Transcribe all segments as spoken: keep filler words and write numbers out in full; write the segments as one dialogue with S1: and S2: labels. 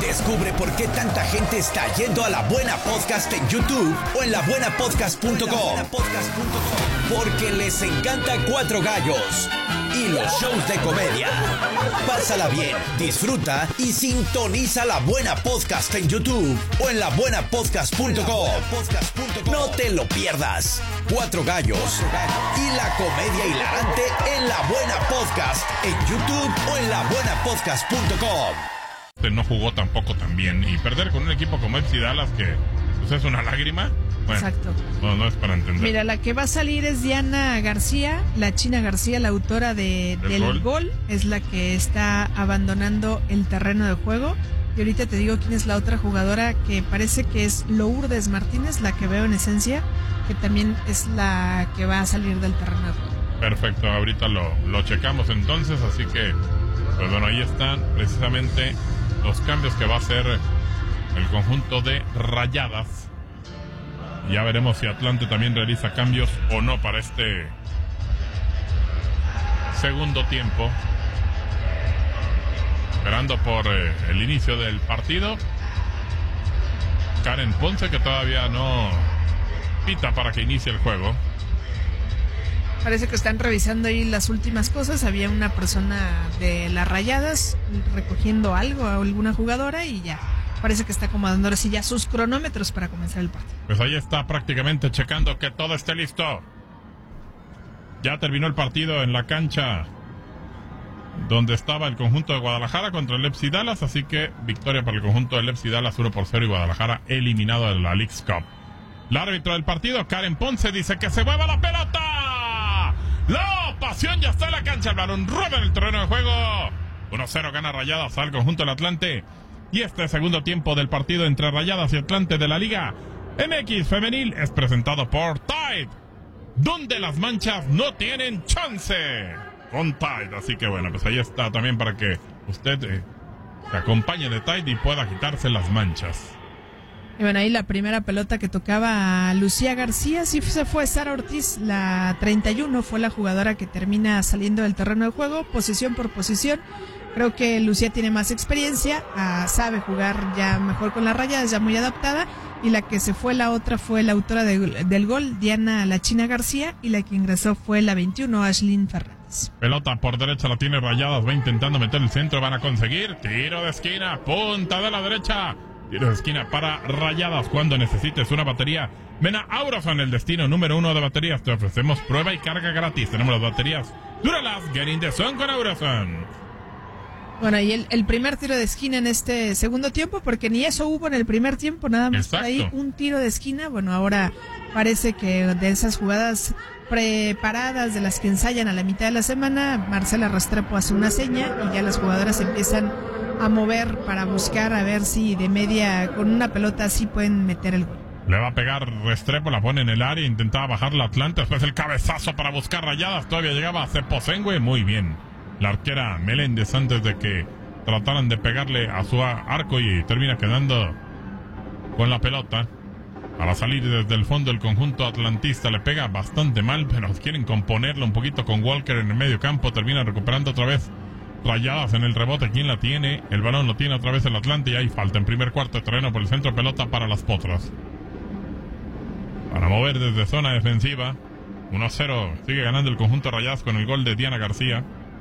S1: Descubre por qué tanta gente está yendo a La Buena Podcast en YouTube o en la buena podcast punto com. Porque les encanta Cuatro Gallos y los shows de comedia. Pásala bien, disfruta y sintoniza La Buena Podcast en YouTube o en la buena podcast punto com. No te lo pierdas. Cuatro Gallos y la comedia hilarante en La Buena Podcast en YouTube o en la buena podcast punto com.
S2: No jugó tampoco tan bien, y perder con un equipo como F C Dallas, que pues, es una lágrima. Bueno,
S3: exacto.
S2: No, no es para entender.
S3: Mira, la que va a salir es Diana García, la China García, la autora de, del gol. gol, es la que está abandonando el terreno de juego. Y ahorita te digo quién es la otra jugadora, que parece que es Lourdes Martínez, la que veo en esencia, que también es la que va a salir del terreno de juego.
S2: Perfecto, ahorita lo, lo checamos entonces, así que, pues bueno, ahí están precisamente los cambios que va a hacer el conjunto de Rayadas. Ya veremos si Atlante también realiza cambios o no para este segundo tiempo. Esperando por eh, el inicio del partido. Karen Ponce, que todavía no pita para que inicie el juego.
S3: Parece que están revisando ahí las últimas cosas. Había una persona de las Rayadas recogiendo algo a alguna jugadora y ya parece que está acomodando ahora sí ya sus cronómetros para comenzar el partido.
S2: Pues ahí está prácticamente checando que todo esté listo. Ya terminó el partido en la cancha donde estaba el conjunto de Guadalajara contra el F C Dallas, así que victoria para el conjunto del F C Dallas uno por cero y Guadalajara eliminado de la Leagues Cup. El árbitro del partido, Karen Ponce, dice que se mueva la pelota. La pasión ya está en la cancha, el balón rueda en el terreno de juego. uno cero gana Rayadas al conjunto del Atlante. Y este segundo tiempo del partido entre Rayadas y Atlante de la Liga M X Femenil es presentado por Tide, donde las manchas no tienen chance. Con Tide, así que bueno, pues ahí está también para que usted eh, se acompañe de Tide y pueda quitarse las manchas.
S3: Y bueno, ahí la primera pelota que tocaba a Lucía García, sí se fue Sara Ortiz, la treinta y uno, fue la jugadora que termina saliendo del terreno de juego, posición por posición. Creo que Lucía tiene más experiencia, uh, sabe jugar ya mejor con las Rayadas, ya muy adaptada. Y la que se fue la otra fue la autora de, del gol, Diana La China García, y la que ingresó fue la veintiuno, Ashlyn Fernández.
S2: Pelota por derecha la tiene Rayadas, va intentando meter el centro, van a conseguir. Tiro de esquina, punta de la derecha. Tiro de esquina para Rayadas cuando necesites una batería. Ven a Auroson, el destino número uno de baterías. Te ofrecemos prueba y carga gratis. Tenemos las baterías Duralast, Get in the Zone con Auroson.
S3: Bueno, y el, el primer tiro de esquina en este segundo tiempo, porque ni eso hubo en el primer tiempo, nada más por ahí un tiro de esquina. Bueno, ahora parece que de esas jugadas preparadas de las que ensayan a la mitad de la semana, Marcela Restrepo hace una seña y ya las jugadoras empiezan a mover para buscar a ver si de media con una pelota así pueden meter el gol.
S2: Le va a pegar Restrepo, la pone en el área, intentaba bajar la Atlante, después el cabezazo para buscar Rayadas, todavía llegaba a Ceposengue, muy bien. La arquera Meléndez antes de que trataran de pegarle a su arco y termina quedando con la pelota. Para salir desde el fondo el conjunto atlantista le pega bastante mal, pero quieren componerlo un poquito con Walker en el medio campo, termina recuperando otra vez Rayadas en el rebote. ¿Quién la tiene? El balón lo tiene otra vez el Atlante y hay falta en primer cuarto de terreno por el centro, pelota para las Potras. Para mover desde zona defensiva, uno cero, sigue ganando el conjunto Rayadas con el gol de Diana García.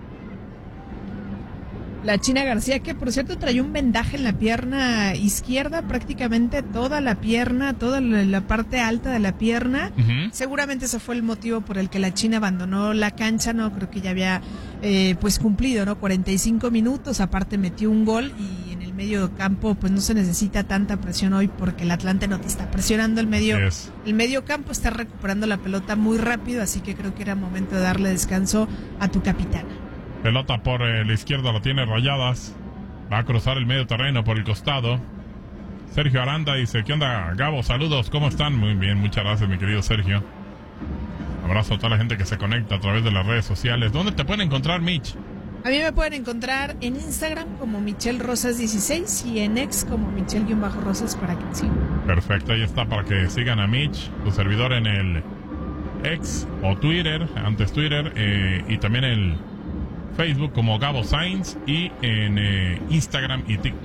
S3: La China García, que por cierto trae un vendaje en la pierna izquierda, prácticamente toda la pierna, toda la parte alta de la pierna. Uh-huh. Seguramente ese fue el motivo por el que la China abandonó la cancha, ¿no? Creo que ya había eh, pues cumplido, ¿no? cuarenta y cinco minutos, aparte metió un gol y en el medio campo pues no se necesita tanta presión hoy porque el Atlante no te está presionando el medio. Yes. El medio campo está recuperando la pelota muy rápido, así que creo que era momento de darle descanso a tu capitana.
S2: Pelota por eh, la izquierda la tiene Rayadas. Va a cruzar el medio terreno por el costado. Sergio Aranda dice, ¿qué onda, Gabo? Saludos, ¿cómo están? Muy bien, muchas gracias, mi querido Sergio. Abrazo a toda la gente que se conecta a través de las redes sociales. ¿Dónde te pueden encontrar, Mitch?
S3: A mí me pueden encontrar en Instagram como Michelle Rosas dieciséis y en X como Michelle-Rosas para que me sigan.
S2: Perfecto, ahí está para que sigan a Mitch, su servidor en el X o Twitter, antes Twitter, eh, y también el Facebook como Gabo Sainz y en eh, Instagram y TikTok